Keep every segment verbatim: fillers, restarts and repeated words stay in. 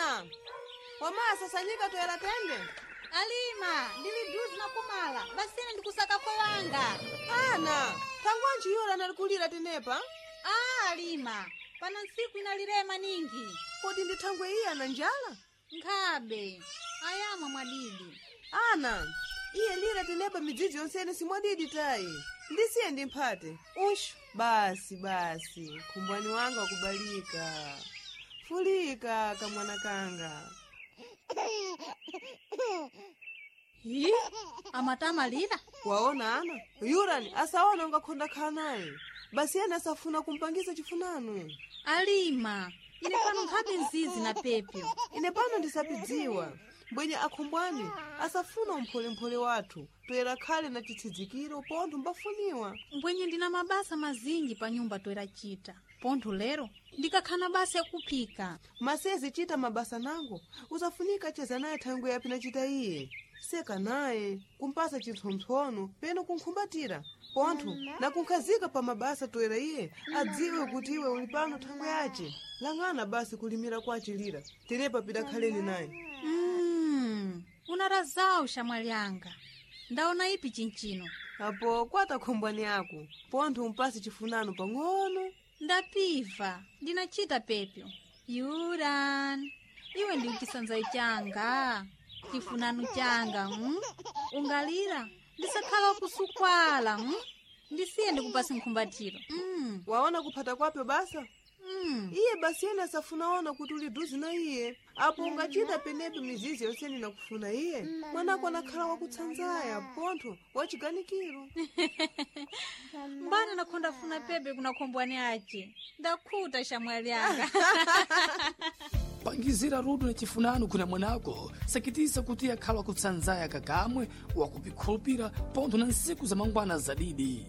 Ana, wamasa sanyika toera tende. Alima, ndili blues na kumala. Basine ndikusaka kwa wanga. Ana, tangwanji yora nalikulira tenepa? Ah, Alima, pana nsiku inalirema ningi. Kodi ndithangwe iya na njala? Nkhabe, ayamwa mwadidi. Ana, iye lira tenepa midzizi yonsene simwadidi tayi. Ndisiye ndimphate. Ushu, basi basi, kumbwani wanga wakubalika. Fulika kamwana kanga. Hi, amatama lira. Waona Ana, yurani asaona ungakhonda khanaye. Basi yana asafuna kumpangisa chifunano. Alima, ine pano nkhabe nzizi na pepyo. Ine pano ndisapidziwa. Mbwenye akhumbwani asafuna umphole-mphole wathu toera khale na chithidzikiro pontho mbafuniwa. Mbwenye ndina mabasa mazingi pa nyumba toera chita. Pontho lero ndikakhana basa ya kuphika. Masezi chita mabasa nango usafunika cheza naye thangwe yapi na chita iye. Seka naye kumpasa chintsontsono peno kunkhumbatira pontho na kunkhazika pa mabasa toera iye adziwe kuti iwe uli pano thangwe yace. Lang'ana basi kulimira kwa chilira tenepa pida khaleni naye. Mm, unarazao shamwali yanga. Ndaona ipi chinchino. Apo kwata khombwani yako pontho umpasi chifunano pang'ono. Ndapiva, ndinachita pepyo. Yuran, iwe ndi uchisanzai changa. Chifunanu changa, mm? Ungalira, ndisakhala kusukwala, mm? Ndisiye ndikupasi nkhumbatiro. Mm. Waona kuphata kwapyo basa? Mm. Iye basi yena safunaona kuti uli duzi na iye. Apo ungachita penepe mizizi yonseni na kufuna iye. Mwanako anakhala wakutsanzaya pontho wachiganikiro. Mbana nakonda funa pepe kuna kombwani ache. Ndakhuta shamwali yanga. Pangizira rudu na chifunano kuna mwanako sakitisa kuti akhala kutsanzaya kakamwe wakupikhulupira pontho na nsiku za mangwana zadidi.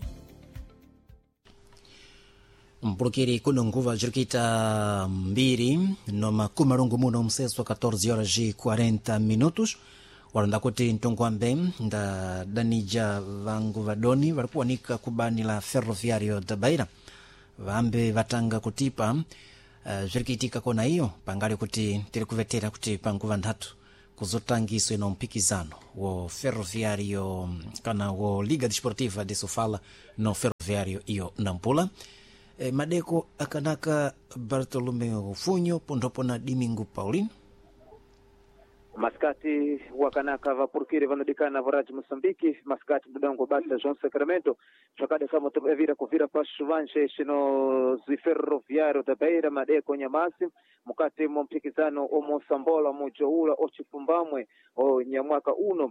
Mpulukiri kuno nguva jirikita mbiri noma kumalungu muno mseso wa catorze horas e quarenta minutos walanda kuti ntongwambe nda danija vangu vadoni valikuwanika kubani la ferroviario da Beira vambe vatanga kutipa uh, zirikitika kona iyo pangali kuti tiri kuvetera kuti panguva nthatu kuzotangiso ino mpikizano wo ferroviario kana wo Liga Desportiva de Sofala no ferroviario iyo Nampula. E, madeko akanaka Bartolomeo Funyo pondopo na Domingo Paulino maskati wakanaka vapurkiri vanodikana varaji Mosambiki maskati mdango basa João Sacramento chakade kama tubevira kuvira pashu vanje shino ziferroviario da Beira madeko nyamasi mukati mpikizano omo sambola mujoula ochifumbamwe o nyamwaka uno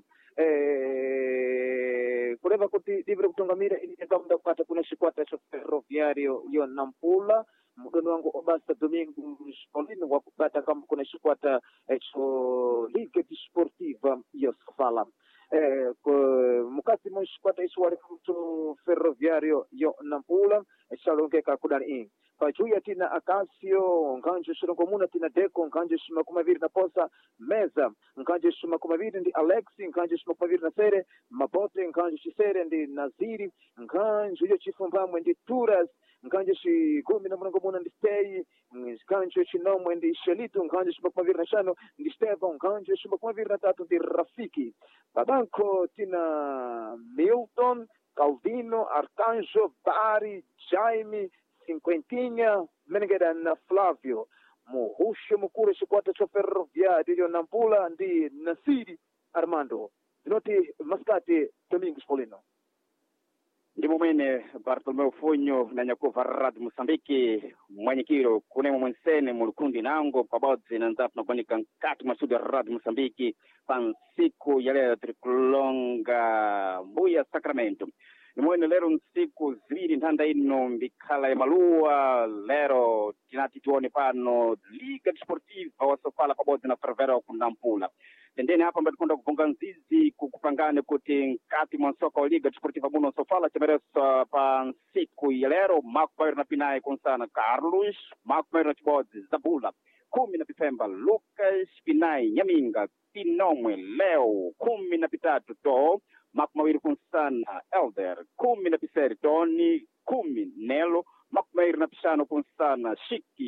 eh kuleva kuti divire kutongamira ili ngamda kupata kuna shikwata cha ferroviario yo Nampula mdono wangu obasa Domingo Paulino wakupata kama kuna shikwata cho Liga Desportiva yo Sofala eh mukati mshikwata ishi wali kuto ferroviario yo Nampula shalongeka kudani in pajuya tina Akasio nganje shirongo muna tina Deko nganje shima kumaviri na Posa Meza nganje shima kumaviri ndi Alexi nganje shima kumaviri na Sere Mabote nganje shisere ndi Naziri nganje yo chifumbamwe ndi Turas nganje shi gumi na mwanango muna ndi Stay nganje chinomwe ndi Shelito nganje shima kumaviri na Shano ndi Stefan nganje shima kumaviri na Tatu ndi Rafiki babanko tina Milton Calvino Arcanjo Bari Jaime Cinquentinha Menegeda na Flavio muhushe mukuru shikwata cho ferroviario Nampula ndi Nasiri Armando dinoti maskati Domingos Paulino ndimo mwene Bartolomeo Funyo na nyakova radio Mosambiki mwenyekiro kunemo mwensene mulukundi nango pabodzi na nzapu na kuanika nkati masudu ya radio Mosambiki pansiku ya leo trikulonga mbuya Sacramento nimwene lero nsiku ziviri nthanda ino mbikhala ya maluwa lero tinati tuone pano Liga Desportiva wa Sofala pabodzi na Ferroviario ku Nampula tendeni hapa mbatikonda kupunga nzizi kukupangane kuti nkati mwansoka wa Liga Desportiva muno Sofala chameresa pa nsiku ya lero maku pairo na pinaye kunsana Carlos maku pairo na chibodzi Zabula kumi na Pifemba Lucas Pinai Nyaminga Pinomwe leo kumi na pitatu to maku mawiri kunsana Elder kumi na piseri Toni kumi Nelo maku mawiri na pishano kunsana Shiki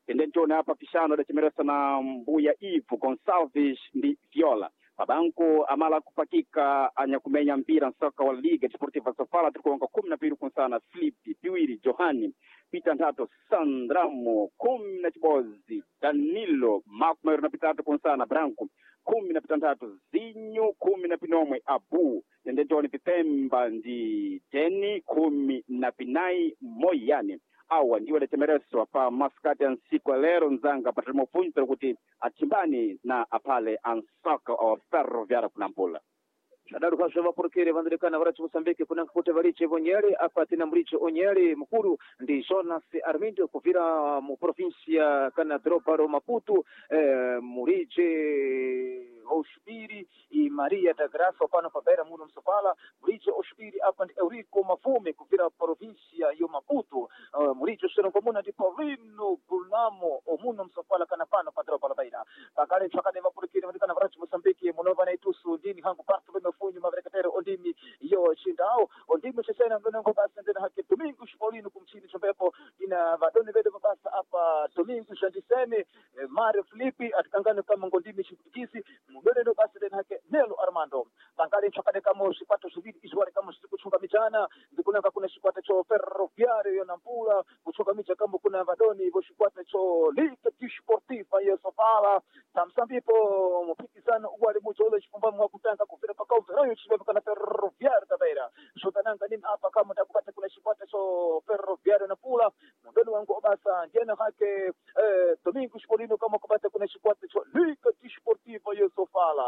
tendentione hapa pishano dachimeresa na Mbuya Ivo Gonçalves ndi Viola Pabanco amala kupakika anyakumenya mpira nsoka wa Liga Desportiva Sofala tukuonga kumi na mbili kunsana Filipe Piwiri Johani Pita Ntato Sandramo kumi na chibozi Danilo Makmer na pitatu kunsana Branco kumi na pitantatu Zinho kumi na pinomwe Abu tendentione Pipemba ndi Teni kumi na pinai Moyane awa ndiwo dachemereswa pa maskati ya nsiku ya lero nzanga patrimo punto kuti achimbani na apale ansaka o Ferroviária Kunampula. Shadaru kasova porkere vandilikana varati Mosambiki kuna kuti variche Onyele apati na mriche Onyele mkuru ndi Jonas Armindo kuvira mu provincia kana Droparo Maputo eh, muriche Oshbiri e Maria da Graça pano pabera muno msopala muriche Oshbiri apa ndi Eurico Mafume kuvira provincia yo Maputo uh, muriche sheno komuna di Paulino Bulnamo o muno msopala kana pano padro pala baina pakale chakane vapurikire vandilikana varati Mosambiki munova na itusu ndini hangu parto funyo mavrekatero ondimi yo chindao ondimi chesena mlongo basa ndena hake Domingo Spolino kumchini chombepo ina vadoni vedo basa hapa Domingo Jandisene eh, Mario Filipe atikangana kama ngondimi chiputikisi mudone basa ndena hake Nelo Armando tangale chakane kama sipato subiri izware kama sikuchunga michana ndikuna kuna sikwata cho Ferroviária yo Nampula kuchunga micha kama kuna vadoni vo sikwata cho Liga Desportiva yo Sofala tamsambipo mupiki sana uwale mucho ole chifumba mwa kutanga kufira pa rayo chibepa kana Ferroviária tabeira shotananga nini hapa kama takupata kuna shipata so Ferroviária na pula mundoni wangu basa ndiana hake eh, Domingo Spolino kama kupata kuna shipata so Liga Desportiva yo Sofala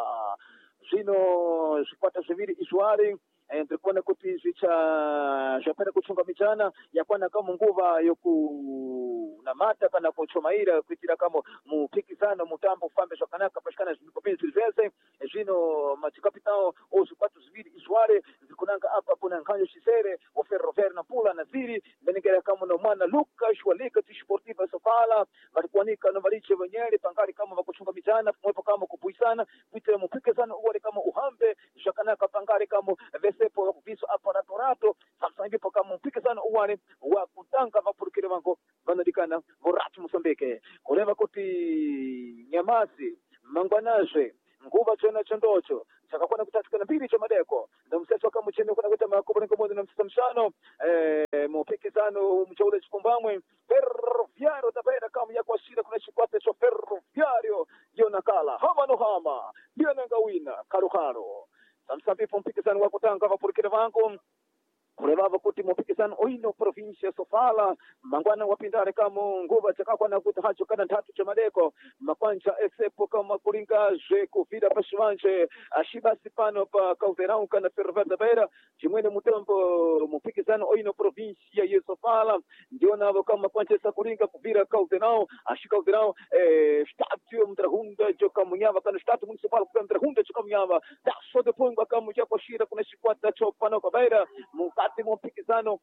zino shipata ziviri iswari entre kuona kuti zicha japera kuchunga michana yakwana kama nguva yoku na mata kana kuchomaira kuitira kama mupikizana mutambo fambe shokanaka pashikana zimikopini zilveze zino matikapitao ozipatu ziviri isware zikunanga apa kuna nkanyo shisere o Ferroviária na pula na ziri meningera kama no mwana Lucas wa Liga Desportiva Sofala walikuanika no variche Onyele pangari kama vakuchunga michana mwepo kama kupuisana kuitira mupikizana uwale kama uhambe shokanaka pangari kama sepo viso aparatorato samsangipo kama mpikizano uwani wa kutanga vapurukire vango vanadikana vorati Mosambike kureva kuti nyamasi mangwanaje nguva chona chondocho chakakwana kutatikana mbili cha madeko ndo mseso kama chene kuna kuita makubwa ngomozi na msisa mshano eh mpikizano mchaule chipumbamwe Ferroviária tabera kama ya kwa shida kuna chikwate cho Ferroviária yo nakala hama no hama ndio nangawina karuharo samsambipo mpikizano wa kutanga vapurukire vango kurevava kuti mupikizano oino provincia Sofala mangwana wapindare kama nguva chakakwana kuti hacho kana ntatu cha madeko makwanja exepo kama kulingaje kuvida pashivanje ashibasi pano pa Caldeirão kana Ferroviária Beira chimwene mutembo mupikizano oino provincia ya Sofala ndio navo kama kwanja sakulinga kuvira Caldeirão ashi Caldeirão eh stadio mtrahunda joka munyava kana stadio municipal kwa mtrahunda joka munyava daso de ponga kama ya kwa shira kuna shikwata chopano kwa Beira ati mpikizano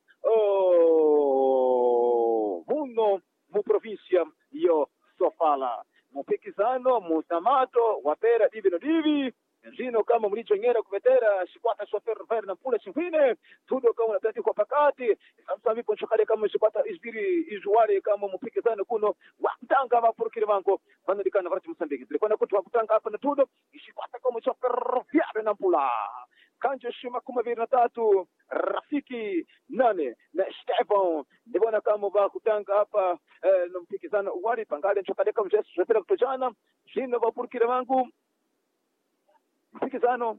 oh, muno mu provincia yo Sofala mpikizano mutamato wapera divi no divi zino kama mlichonyera kuvetera shikwata so Ferroviária na pula chingine tudo kama natati kwa pakati samsami ponchokale kama shikwata isbiri izuare kama mpikizano kuno watanga vapurukire vango vanadikana varati Mosambiki zilikuwa kuti wakutanga hapa na tudo shikwata kama so Ferroviária na pula Kanjo shima kumaviri na tatu Rafiki nane na Stefan ndivona kama va kutanga hapa eh, na mpikizano uwari pangale nchokadeka mjesu shapira kutojana zino vapurukire vangu mpikizano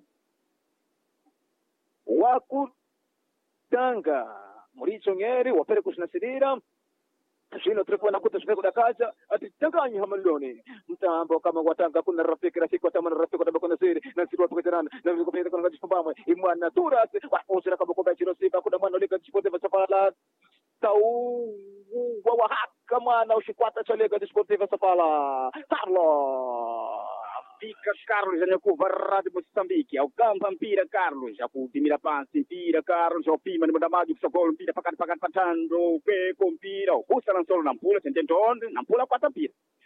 wakutanga muricho ngeri wapere kusinasirira zino tulikuwa nakuta shime kudakaja ati tanganyi hamaloni mtambo kama watanga kuna rafiki rafiki watama na rafiki watama kuna siri na siri wapu kutirana na viko pita kuna kajifambamwe imwana turasi waposira kama kumba chino sipa kuna mwana ulika chipote vasapala tau wawahaka mwana ushikwata cha Liga Desportiva Sofala Carlos Fica Carlos anyakuva Rádio Moçambique ao campo mpira Carlos akutimira pansi mpira Carlos opima ni mudamaji kusogolo mpira pakati pakati patando pe kompira ukusa na solo nampula sententonde nampula kwata mpira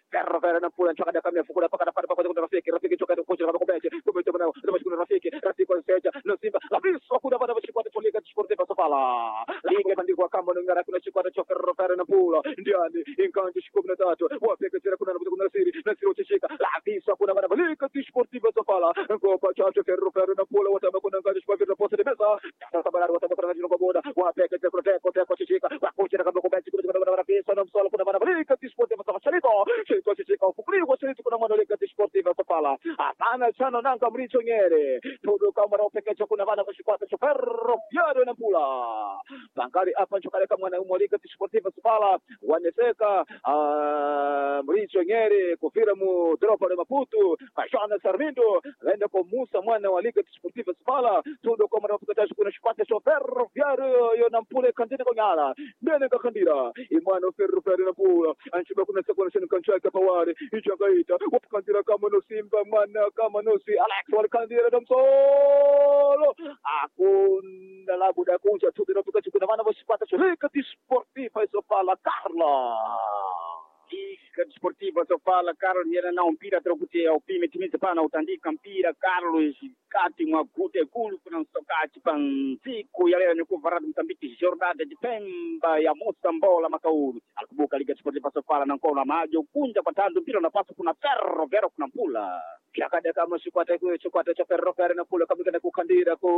Ferro Ferro na pula chakada kamia fukula paka paka paka kuna rafiki rafiki chokada kocha kama komeche komeche bana ndio kuna rafiki rafiki kwa seja no simba la biso kuna bana bashikwa tuliga sporte pasafala liga bandikwa kama ngara kuna chikwata cha Ferro Ferro na pula ndiani inkanje shikumi na tatu wapeka tira kuna kuna nasiri nasiri uchishika la biso kuna bana liga sporte pasafala ngopa cha Ferro Ferro na pula wataba kuna nganje shikwa vile posa de mesa sasa bana wataba kuna nganje kwa boda wapeka tira kuna teko teko chishika wakocha kama komeche kuna bana biso na msala kuna bana liga sporte pasafala kwa chichika ufukuri kwa chichika kuna mwana liga sportiva Sofala hapana chano nanga mricho nyere todo kama na upekecho kuna bana kushikwata cha Ferro Viario na pula bankari hapa chokale kama mwana umo liga sportiva Sofala waneseka mricho nyere kufira mu dropa de Maputo kashana Sarmindo lenda kwa Musa mwana wa liga sportiva Sofala todo kama na upekecho kuna shikwata cha Ferro Viario yo na mpule kandini kwa ngala mbele kakandira imano Ferro Viario na pula anchiba kuna sekwana shenu kanchaka pawari ichakaita wakandira kama no simba mana kama no si Alex walikandira na msolo akunda la buda kuja tu bila tukachi kuna mana wasipata shirika sportiva Sofala Carla liga sportiva Sofala Carlo niera na mpira trokuti ya upime timiza pana utandika mpira Carlos kati mwa gute kulu kuna msokachi pansiku ya leo nyuku varadu Msambiki Jordade Dipemba ya Musa Mbola Makauru alikubuka liga sportiva Sofala na nkona majo kunja kwa tandu mpira unapaswa kuna Ferro Viario kuna mpula kiakada kama shikwata kwe chikwata cha Ferro Viario na pula kama kena kukandira ku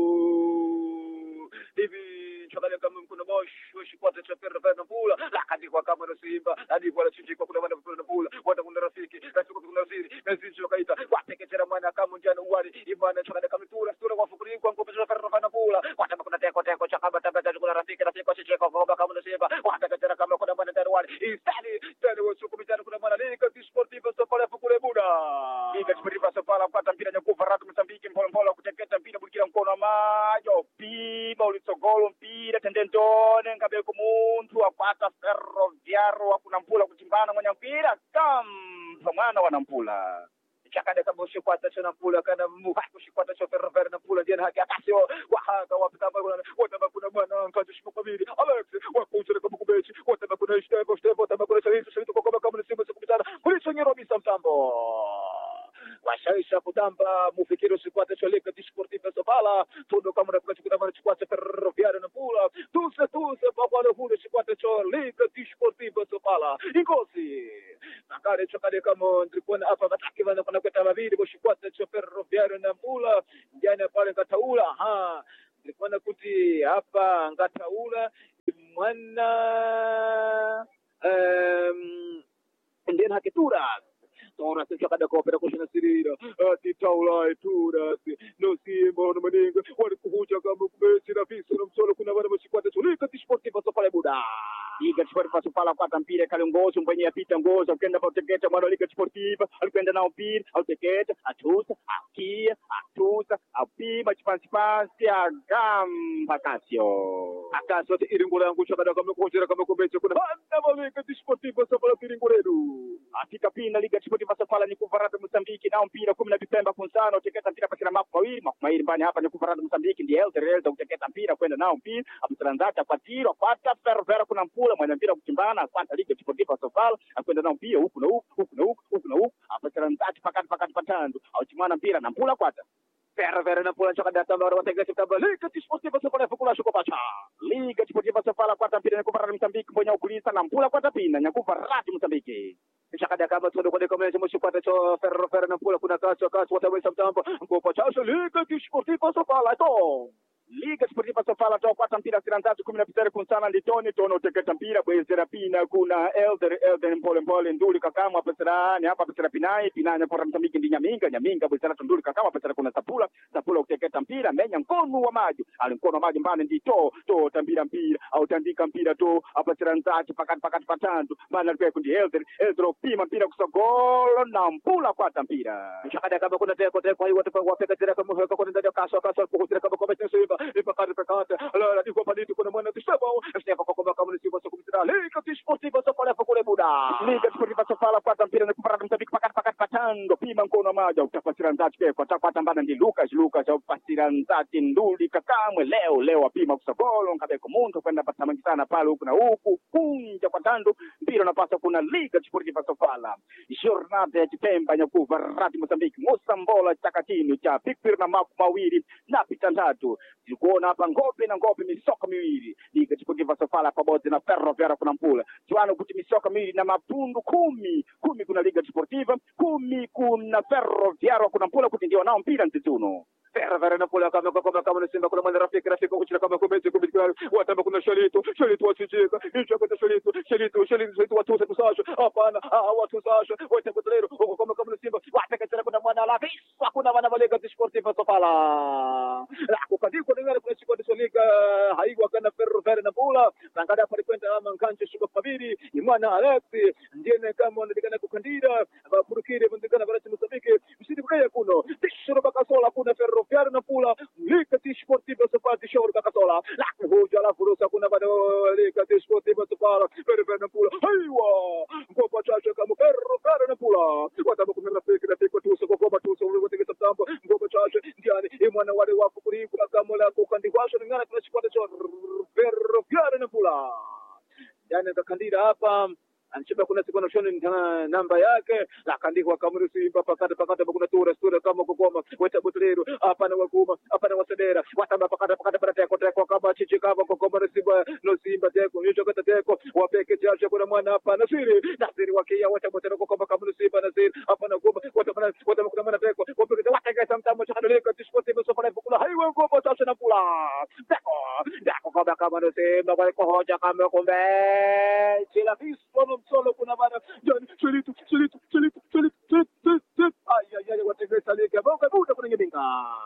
hivi chakale kama mkono moshi shikwata cha Ferro Viario na pula lakadi kwa kama no simba hadi kwa chichika kuna wana na pula wata kuna rafiki rafiki kuna ziri message kaita wapeke tena mwana kama njano wali imana chakale kama tura tura kwa fukuri kwa ngope cha Ferro Viario na pula wata kuna teko teko chakaba tabata kuna rafiki rafiki kwa chichika kwa kama no simba wata tena kama kuna mwana tena wali istani tena wa suku mitano kuna mwana liga sportiva Sofala fukure buda liga sportiva Sofala pata mpira nyakuva ratu Msambiki mpole mpole kuteketa mpira bukira mkono majo piba ulitsogolo mpira tendentone ngabe ku muntu apata Ferro Viario kuna mpula kutimbana mwenye mpira kam mwana wana mpula chakada kama shikwata cha mpula kana muhaku shikwata cha Ferro Viario na mpula ndiye haki akasio wahaka wapita kuna wata kuna bwana nkaje shikubiri Alex wakuja kama kubechi wata kuna ishtebo ishtebo wata kuna shalisi shalisi kwa kama ni simu sikupitana kulicho nyero bisa mtambo washaisha kutamba mufikiro shikwata cha liga sportiva Sofala todo kama na chikwata kama chikwata Ferro Viario na pula tuse tuse kwa wale hule shikwata cha liga sportiva Sofala ingosi nakale chakade kama ndripona hapa bataki bana kuna kweta mabili kwa shikwata cha Ferro Viario na pula jana pale Ngataula ha ndripona kuti hapa Ngataula mwana um ndiye hakitura tora se chakada ko pera kushina sirira ati taula itura no simbo no maninga wali kuhuja kama kubechi na fiso no msolo kuna bana msikwata tulika sportiva Sofala buda liga sportiva Sofala kwa mpira kale ngozo mwenye yapita ngozo ukenda pa uteketa mwana liga sportiva alikwenda na mpira uteketa atusa akia atusa apima chipansi pansi agamba kasio akaso iringula yangu chakada kama kuhujira kama kubechi kuna bana liga sportiva Sofala iringuredu afika pina liga sportiva Sofala ni kuvarada Msambiki na mpira kumi na Dipemba kunsano uteketa mpira pasina mapu mawili mapu mawili mbani hapa ni kuvarada Msambiki ndiye elder elder uteketa mpira kwenda nao mpira abusalanzata kwa tiro kwa ta Ferro Viario kuna mpula mwana mpira kuchimbana kwanta liga sportiva Sofala akwenda nao mpira huku na huku huku na huku huku na huku abusalanzata pakati pakati patandu au chimana mpira na mpula kwata Ferro Viario na pula chakada tambara wategeti kaba liga sportiva Sofala fukula shuko pacha liga sportiva Sofala kwata mpira ni kuvarada Msambiki mbonya ukulisa na mpula kwata pina nyakuvarada Msambiki chakada kama todo kwa kama mwisho kwata cho Ferro Viario na pula kuna kaso kaso wataweza mtambo ngopa cha liga sportiva Sofala to liga sportiva Sofala to kwata mpira siranzatu kumi na pitare kunsana litoni tono uteketa mpira bwezera pina kuna elder elder mpole mpole nduli kakama pesarani hapa pesara pinai pinanya kwa Msambiki ndi nyaminga nyaminga bwezera nduli kakama pesara kuna sapula sapula uteketa mpira menya mkono wa maji ali mkono wa maji mbane ndi to to tambira mpira au tandika mpira to hapa siranzatu pakati pakati patandu mbana kwa kundi elder elder pima mpira kusogolo na mpula kwata mpira chakada kama kuna teko teko hiyo watu wapeka tena kama kwa kuna ndio kaso kaso kwa kama kwa mchezo ipakati pakati la diko paliti kuna mwana tisebo sema kwa kwa kama nisipo kumtira Liga Desportiva Sofala kule muda Liga Desportiva Sofala pata mpira na kupata mtabiki pakati pakati patando pima mkono maja utapasira nzati kwa tapata mbana ndi Lucas Lucas au pasira nzati nduli kakamwe leo leo apima kusabolo ngabeko muntu kwenda patamangi sana pale huku na huku kunja patando mpira unapasa kuna Liga Desportiva Sofala jornada ya Chipemba Nyakuva Radi Mozambique Mosambola chakatini cha pikpir na maku mawili na pitandatu zikuona hapa ngope na ngope misoka miwili Liga Desportiva Sofala pamoja na Ferroviária kuna mpula juano kuti misoka miwili na mapundu kumi kumi kuna Liga Desportiva kumi kuna Ferroviária kuna mpula kuti ndio nao mpira nzituno Ferroviária na pula kama kama kama Simba kuna mwana rafiki rafiki kuchila kama komezi kubikira watamba kuna Shalito Shalito wasijika hicho kwa Shalito Shalito Shalito watu wote kusasha hapana watu sasha wote kutlero kama kama Simba wataka tena kuna mwana la visa kuna wana Liga Desportiva Sofala la kukadiko ngale kuna siku ya Liga haigwa kana Ferroviária na pula ngada pale kwenda ama nganje shuka pabiri imana Alex ndiye kama ndikana kukandira burukire ndikana barati Mozambique msidi kaya kuno tishoro bakasola kuna Ferroviária na pula Liga Desportiva Sofala tishoro bakasola la kuja la furusa kuna bado Liga Desportiva Sofala Ferroviária na pula aiwa ngopa chacha kama Ferroviária na pula wataba kuna rafiki rafiki tu soko kwa tu soko wote kitambo ngopa chacha ndiani imwana wale wapo kuri kuna kama la kukandikwasho ngana tunachipata cho Ferroviária na pula yani kakandira hapa anchiba kuna siku noshoni namba yake la kandikwa kama Simba pakata pakata kuna tura tura kama kukoma weta butlero hapa na wakuma hapa na wasedera watamba pakata pakata pakata kwa teko kama chichi kama kukoma Simba no Simba teko hicho kata teko wapeke chacha kuna mwana hapa Nasiri Nasiri wakia weta butero kukoma kama Simba Nasiri hapa na kuma wata kuna wata kuna mwana teko wapeke wataka tamtamo cha Liga Desportiva Sofala kula haiwa ngopo chacha na pula teko teko kama kama Simba kwa hoja kama kumbe chila visto solo kuna bana jani Shalito Shalito Shalito Shalito ay ay ay wategesa Liga bonga buta kuna nyinga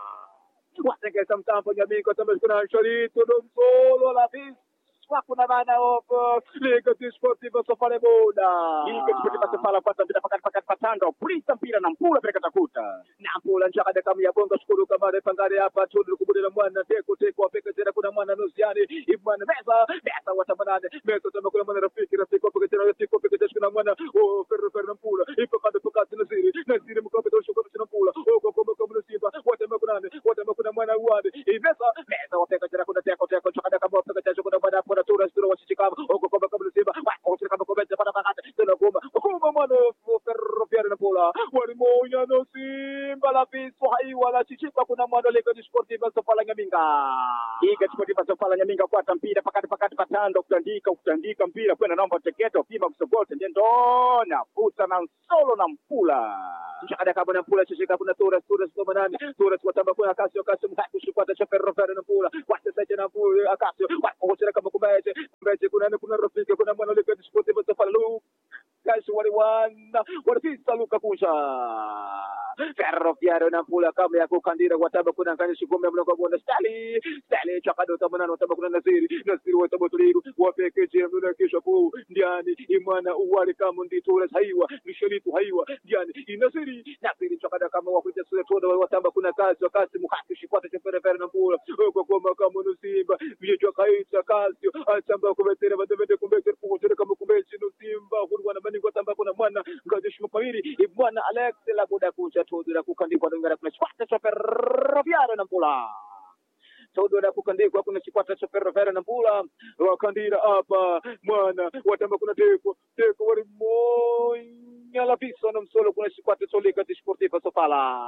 wategesa mtambo nyamiko tambe kuna Shalito dom solo la vis kuna bana opo Liga Desportiva Sofala boda Liga Desportiva Sofala pata bila pakati pakati patanga prisa mpira na mpula peka takuta na mpula njaka de kama ya bonga shukuru kama de pangare hapa tudu kubudela mwana teko teko apeka tena kuna mwana nusiani ibwana meza meza watabanane meza tama kuna mwana rafiki rafiki apeka tena rafiki apeka tena kuna mwana o ferro ferro mpula ipakati pakati Nasiri Nasiri mkope tosho kwa tena mpula o kwa kwa kwa Simba watama kuna nane watama kuna mwana uade meza meza apeka tena kuna teko teko njaka kama apeka tena kuna mwana kuna tura tura wasichikava oko kwa kama Simba wako kama komeza para pakati tena goma goma mwana Ferroviária na pula walimonya no Simba la viso hai wala chichipa kuna mwana Liga Desportiva Sofala Nyaminga Liga Desportiva Sofala Nyaminga kwa mpira pakati pakati patando kutandika kutandika mpira kwenda naomba teketa pima kusogote ndio ndona futa na solo na mpula chakada kama na mpula chichika kuna tura tura soma nani tura kwa tamba kwa Akasio Akasio mhakushikwa cha Ferroviária na pula watesaje na pula Akasio wako kama kumbaje kumbaje kuna kuna rafiki kuna mwana Liga Desportiva Sofala kazi wale wana wanafisa luka kusha Ferroviária na pula kama ya kukandira wataba kuna kani shikume mloko bona stali stali chakado tamana wataba kuna Nasiri Nasiri wataba tuliru wapeke je mna kisha ku ndiani imana uwali kama nditura haiwa nishalitu haiwa ndiani Nasiri Nasiri chakada kama wakuja sura toda wataba kuna kazi wakati mukati shikwata cha Ferroviária na pula kwa kama kama Simba vile kaita kazi atamba kumetera badavete kumbete kumbete kama kumbete Simba hurwa na mani kwa tamba kuna mwana ngajeshi mapawili ibwana Alex la boda kucha todura kukandikwa ngara kuna chipata cha Ferroviária na pula todura kukandikwa kuna chipata cha Ferroviária na pula wakandira hapa mwana watamba kuna teko teko wali monya la visa na msolo kuna chipata cha Liga Desportiva Sofala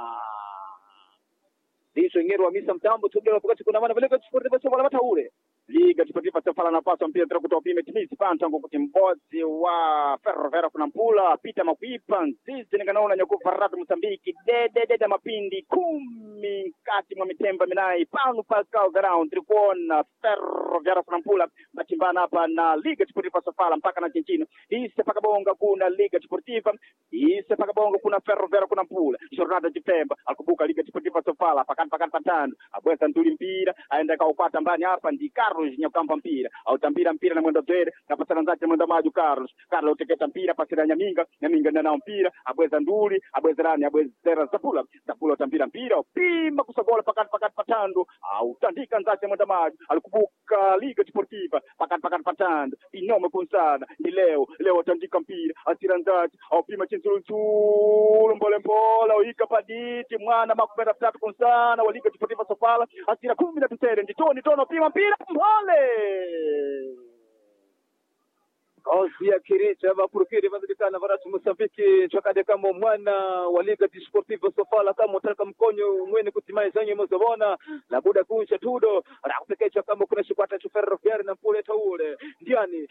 Diso ngero wa misa mtambo tugera wakati kuna mwana Liga Desportiva Sofala mataure Liga Desportiva Sofala na pasa mpira tena kutoa pime timisi pantango kuti mbozi wa Ferroviária kuna mpula pita makuipa nzizi nikanaona Nyakuva Radi Mozambique dede dede mapindi kumi kati mwa mitemba minai panu Pascal ground trikuona Ferroviária kuna mpula matimbana hapa na Liga Desportiva Sofala mpaka na chinchino ise paka bonga kuna Liga Desportiva ise paka bonga kuna Ferroviária kuna mpula jornada Chipemba akubuka Liga Desportiva Sofala pakati pakati patano abwesa ntuli mpira aenda kaupata mbani hapa ndi Carlos Carlos nyakamba mpira autambira mpira na mwenda bere na pasana nzake mwenda maju Carlos Carlos uteketa mpira pasira Nyaminga Nyaminga ndio mpira abweza nduli abweza rani abweza Zapula Zapula utambira mpira pima kusagola pakati pakati patando autandika nzake mwenda maju alikubuka Liga Desportiva pakati pakati patando inome kunsana ni leo leo utandika mpira asira nzake au pima chinzulu mbole mbola uika paditi mwana makupenda tatu kunsana wa Liga Desportiva Sofala asira kumi na tutere nditoni tono pima mpira mbole Osia Kirita vapurukiri vanzilikana varatu Mosambiki chakade kama mwana wa Liga Desportiva Sofala kama utaka mkonyo mwene kutimaye zanyo mozobona labuda kuncha tudo rakupekecha kama kuna shikwata chuferro vyari na mpule taule ndiani